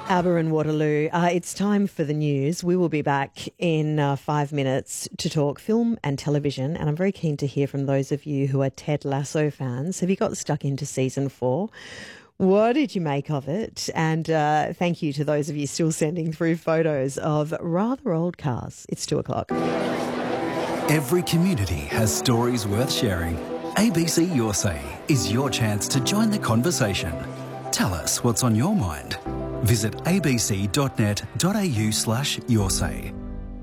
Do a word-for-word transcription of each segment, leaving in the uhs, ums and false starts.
Aber and Waterloo, uh, it's time for the news. We will be back in uh, five minutes to talk film and television, and I'm very keen to hear from those of you who are Ted Lasso fans. Have you got stuck into season four? What did you make of it? And uh, thank you to those of you still sending through photos of rather old cars. It's two o'clock. Every community has stories worth sharing. A B C Your Say is your chance to join the conversation. Tell us what's on your mind. Visit abc.net.au slash yoursay.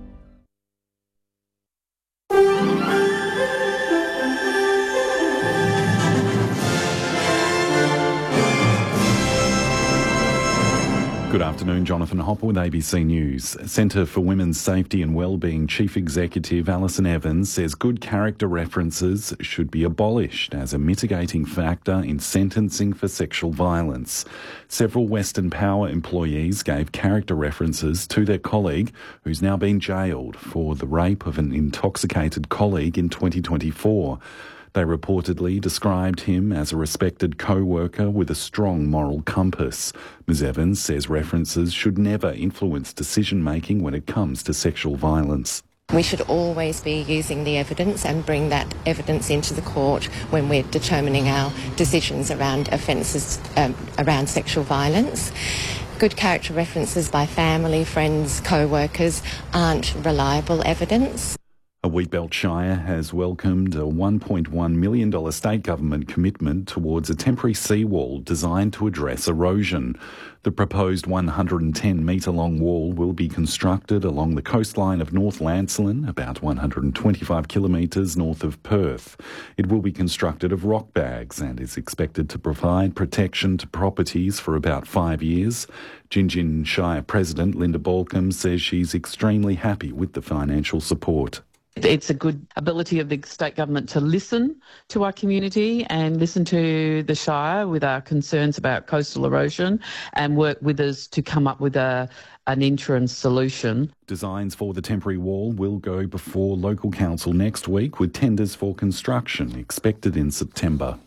Good afternoon, Jonathan Hopper with A B C News. Centre for Women's Safety and Wellbeing Chief Executive Alison Evans says good character references should be abolished as a mitigating factor in sentencing for sexual violence. Several Western Power employees gave character references to their colleague, who's now been jailed for the rape of an intoxicated colleague in twenty twenty-four. They reportedly described him as a respected co-worker with a strong moral compass. Miz Evans says references should never influence decision-making when it comes to sexual violence. We should always be using the evidence and bring that evidence into the court when we're determining our decisions around offences um, around sexual violence. Good character references by family, friends, co-workers aren't reliable evidence. A Wheatbelt Shire has welcomed a one point one million dollars state government commitment towards a temporary seawall designed to address erosion. The proposed one hundred ten metre long wall will be constructed along the coastline of North Lancelin, about one hundred twenty-five kilometres north of Perth. It will be constructed of rock bags and is expected to provide protection to properties for about five years. Gingin Shire President Linda Balcombe says she's extremely happy with the financial support. It's a good ability of the state government to listen to our community and listen to the Shire with our concerns about coastal erosion and work with us to come up with a, an interim solution. Designs for the temporary wall will go before local council next week, with tenders for construction expected in September.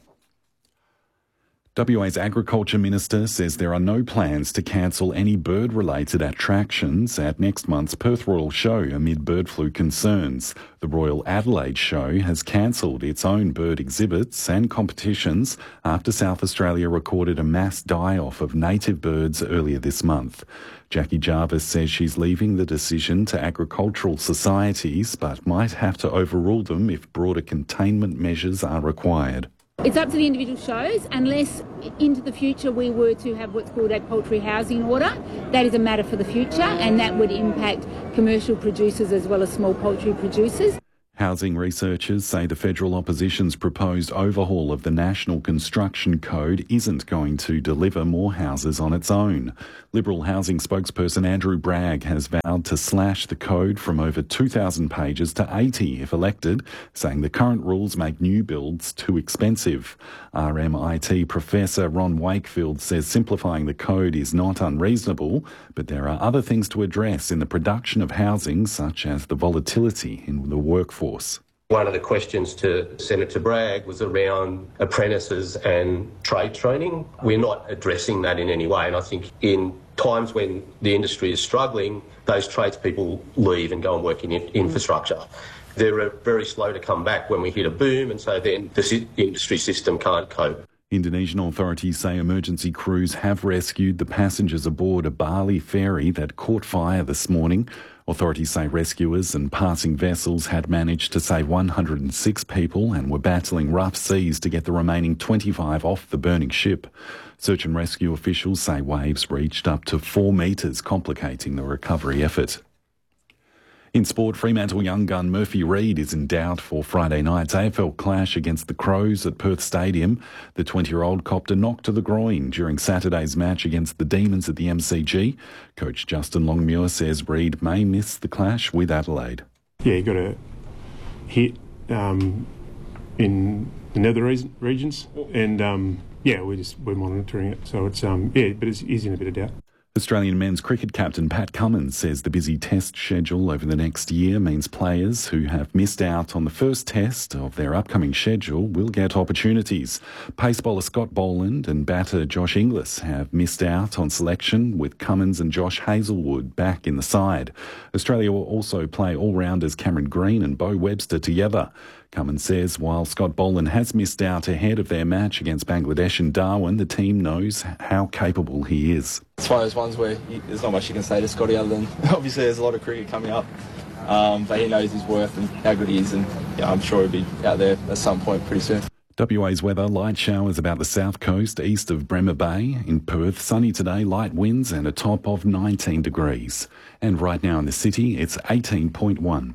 W A's Agriculture Minister says there are no plans to cancel any bird-related attractions at next month's Perth Royal Show amid bird flu concerns. The Royal Adelaide Show has cancelled its own bird exhibits and competitions after South Australia recorded a mass die-off of native birds earlier this month. Jackie Jarvis says she's leaving the decision to agricultural societies, but might have to overrule them if broader containment measures are required. It's up to the individual shows, unless into the future we were to have what's called a poultry housing order. That is a matter for the future, and that would impact commercial producers as well as small poultry producers. Housing researchers say the federal opposition's proposed overhaul of the National Construction Code isn't going to deliver more houses on its own. Liberal housing spokesperson Andrew Bragg has vowed to slash the code from over two thousand pages to eighty if elected, saying the current rules make new builds too expensive. R M I T professor Ron Wakefield says simplifying the code is not unreasonable, but there are other things to address in the production of housing, such as the volatility in the workforce. One of the questions to Senator Bragg was around apprentices and trade training. We're not addressing that in any way, and I think in times when the industry is struggling, those tradespeople leave and go and work in infrastructure. They're very slow to come back when we hit a boom, and so then the industry system can't cope. Indonesian authorities say emergency crews have rescued the passengers aboard a Bali ferry that caught fire this morning. Authorities say rescuers and passing vessels had managed to save one hundred six people and were battling rough seas to get the remaining twenty-five off the burning ship. Search and rescue officials say waves reached up to four metres, complicating the recovery effort. In sport, Fremantle young gun Murphy Reid is in doubt for Friday night's A F L clash against the Crows at Perth Stadium. The twenty-year-old copped a knock to the groin during Saturday's match against the Demons at the M C G. Coach Justin Longmuir says Reid may miss the clash with Adelaide. Yeah, he got a hit um, in the nether regions, and um, yeah, we're just we're monitoring it. So it's um, yeah, but it's, he's in a bit of doubt. Australian men's cricket captain Pat Cummins says the busy test schedule over the next year means players who have missed out on the first test of their upcoming schedule will get opportunities. Pace bowler Scott Boland and batter Josh Inglis have missed out on selection, with Cummins and Josh Hazlewood back in the side. Australia will also play all-rounders Cameron Green and Beau Webster together. Cummins says while Scott Boland has missed out ahead of their match against Bangladesh in Darwin, the team knows how capable he is. It's one of those ones where you, there's not much you can say to Scotty other than obviously there's a lot of cricket coming up, um, but he knows his worth and how good he is, and yeah, I'm sure he'll be out there at some point pretty soon. W A's weather: light showers about the south coast east of Bremer Bay. In Perth, sunny today, light winds and a top of nineteen degrees. And right now in the city, it's eighteen point one.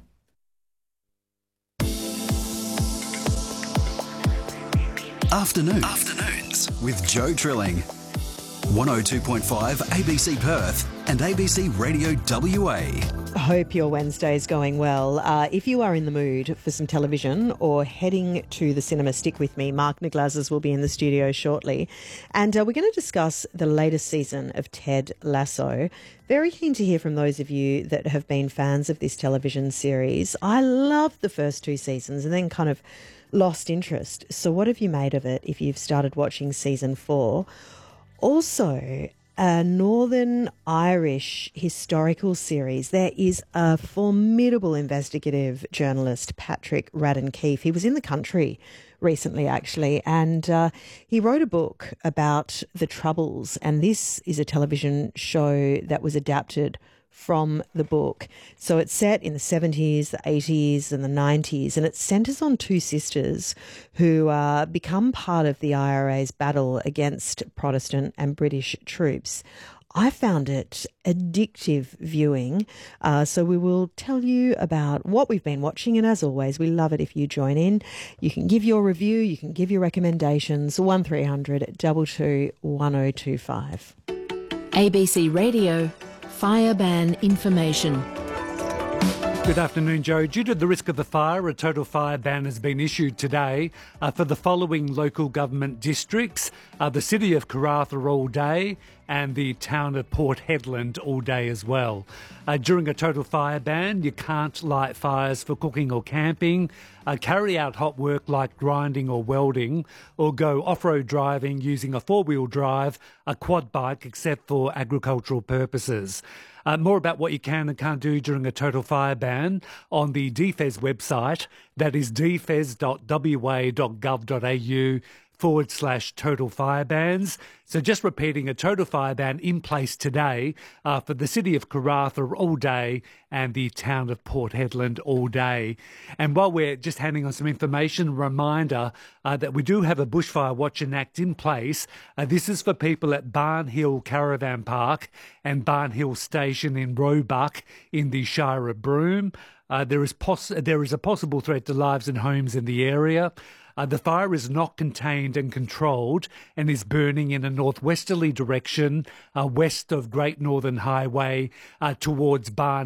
Afternoons. Afternoons with Joe Trilling. one oh two point five A B C Perth and A B C Radio W A. Hope your Wednesday's going well. Uh, if you are in the mood for some television or heading to the cinema, stick with me. Mark Niglazes will be in the studio shortly. And uh, we're going to discuss the latest season of Ted Lasso. Very keen to hear from those of you that have been fans of this television series. I loved the first two seasons and then kind of lost interest. So what have you made of it if you've started watching season four? Also, a Northern Irish historical series. There is a formidable investigative journalist, Patrick Radden Keefe. He was in the country recently, actually, and uh, he wrote a book about the Troubles, and this is a television show that was adapted from the book. So it's set in the seventies, the eighties and the nineties, and it centres on two sisters who uh, become part of the I R A's battle against Protestant and British troops. I found it addictive viewing, uh, so we will tell you about what we've been watching, and as always, we love it if you join in. You can give your review, you can give your recommendations, one three hundred two two one oh two five. A B C Radio Fire ban information. Good afternoon, Joe. Due to the risk of the fire, a total fire ban has been issued today uh, for the following local government districts: uh, the city of Karratha all day and the town of Port Hedland all day as well. Uh, during a total fire ban, you can't light fires for cooking or camping, uh, carry out hot work like grinding or welding, or go off-road driving using a four-wheel drive, a quad bike, except for agricultural purposes. Uh, more about what you can and can't do during a total fire ban on the D F E S website. That is d f e s dot w a dot gov dot a u forward slash total fire bans. So just repeating, a total fire ban in place today uh, for the city of Karratha all day and the town of Port Hedland all day. And while we're just handing on some information, a reminder uh, that we do have a Bushfire Watch and Act in place. Uh, this is for people at Barn Hill Caravan Park and Barn Hill Station in Roebuck in the Shire of Broome. Uh, there is poss- there is a possible threat to lives and homes in the area. Uh, the fire is not contained and controlled and is burning in a northwesterly direction uh, west of Great Northern Highway uh, towards Barn